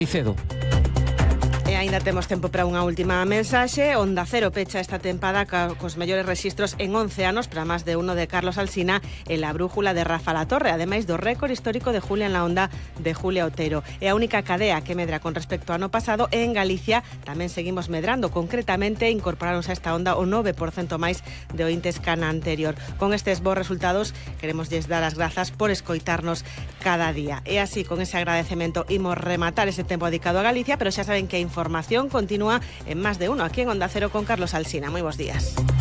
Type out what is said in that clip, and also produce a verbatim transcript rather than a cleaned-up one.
Cedo. E aínda temos tempo para unha última mensaxe. Onda Cero pecha esta tempada ca, cos mellores rexistros en once anos para máis de uno de Carlos Alsina e la brújula de Rafa Latorre, ademais do récord histórico de Julia en la Onda de Julia Otero. É a única cadea que medra con respecto ao ano pasado e en Galicia tamén seguimos medrando. Concretamente, incorporaronse a esta onda o nove por cento máis de ointes ca na anterior. Con estes bons resultados, queremos lles dar as grazas por escoitarnos cada día. E así, con ese agradecemento, imos rematar ese tempo dedicado a Galicia, pero xa saben que a información continúa en Más de Uno, aquí en Onda Cero con Carlos Alsina. Moi bons días.